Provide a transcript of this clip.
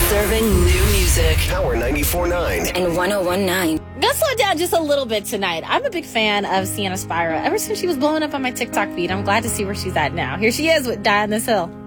Serving new music. Power 94.9 and 101.9. Gonna slow it down just a little bit tonight. I'm a big fan of Sienna Spira. Ever since she was blowing up on my TikTok feed, I'm glad to see where she's at now. Here she is with Die on This Hill.